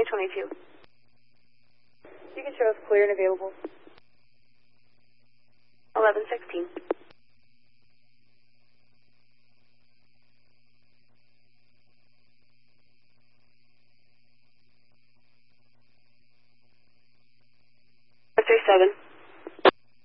22. You can show us clear and available. 1116.